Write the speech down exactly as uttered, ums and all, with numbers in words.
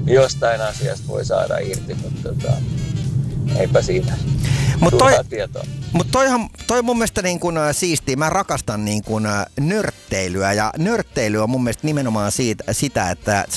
jostain asiasta voi saada irti, mutta tota, eipä siinä. Mutta toi, tietoa. Mut toihan, toi mun mielestä niin kun, ä, siistiä. Mä rakastan niin kun, ä, nörtteilyä ja nörtteily on mun mielestä nimenomaan siitä, sitä, että sä